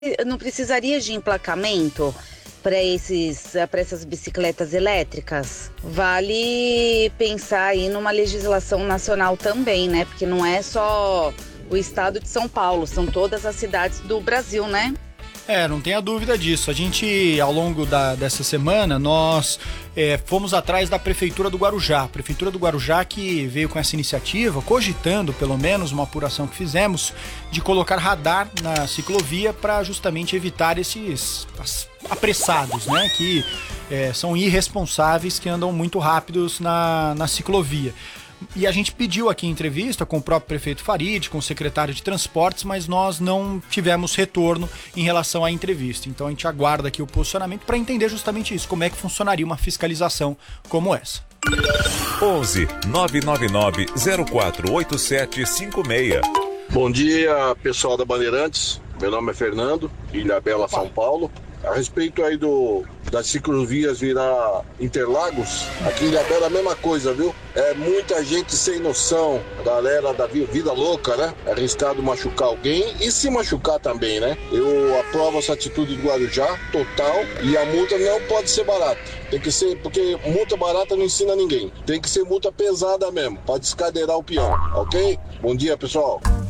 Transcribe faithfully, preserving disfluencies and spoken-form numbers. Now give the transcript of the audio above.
não precisaria de emplacamento para esses, para essas bicicletas elétricas? Vale pensar aí numa legislação nacional também, né? Porque não é só o estado de São Paulo, são todas as cidades do Brasil, né? É, não tenha dúvida disso. A gente, ao longo da, dessa semana, nós é, fomos atrás da Prefeitura do Guarujá. A Prefeitura do Guarujá que veio com essa iniciativa, cogitando, pelo menos, uma apuração que fizemos, de colocar radar na ciclovia para justamente evitar esses apressados, né? Que é, são irresponsáveis, que andam muito rápidos na, na ciclovia. E a gente pediu aqui em entrevista com o próprio prefeito Farid, com o secretário de transportes, mas nós não tivemos retorno em relação à entrevista. Então a gente aguarda aqui o posicionamento para entender justamente isso, como é que funcionaria uma fiscalização como essa. onze nove nove nove zero quatro oito sete cinco seis. Bom dia, pessoal da Bandeirantes. Meu nome é Fernando, Ilhabela, São Paulo. A respeito aí do, das ciclovias virar Interlagos, aqui em Ilhabela é a mesma coisa, viu? É muita gente sem noção, galera da vida louca, né? É arriscado machucar alguém e se machucar também, né? Eu aprovo essa atitude do Guarujá, total, e a multa não pode ser barata. Tem que ser, porque multa barata não ensina ninguém. Tem que ser multa pesada mesmo, pra descadeirar o peão, ok? Bom dia, pessoal.